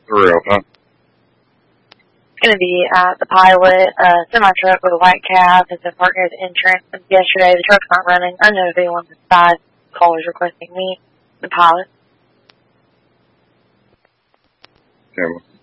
real, huh? It's going to be the Pilot, semi-truck with a white cab. It's a partner's entrance. Yesterday, the truck's not running. I know if anyone's inside, callers requesting me, the Pilot. Okay, well,